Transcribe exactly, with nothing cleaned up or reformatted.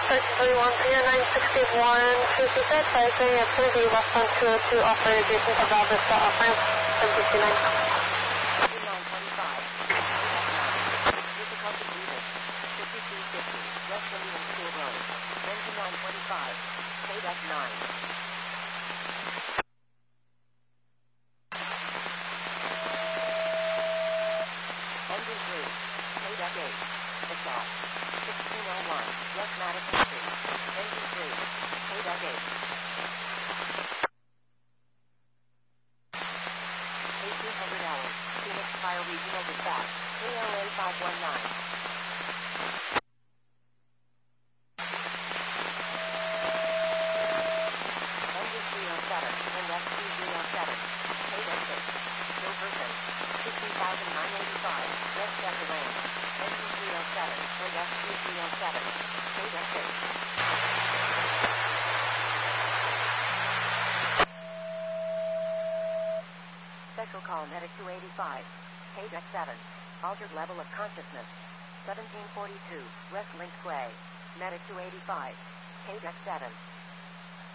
six three one zero nine six one two two six, I say uh, please be less than two oh two operator Jason to Val Vista off ramp seven fifty-nine. nine twenty-five. Difficulty breathing. fifty-two fifty. West Indian School Road. Engine nine twenty-five. K nine. Engine three. K eight. Dispatch. sixteen oh one. West Madison Street. Engine three. K eight. eighteen hundred hours. Phoenix Fire Regional Dispatch. K L A five one nine. Engine three oh seven. Wind S T three oh seven. K six. Silverton. fifty thousand nine hundred eighty-five. West Delta Range. Engine three oh seven. Wind S T three oh seven. K six. Special call Medic two eighty-five. K seven. Altered level of consciousness. seventeen forty-two. West Lynch Way. Medic two eighty-five. K seven.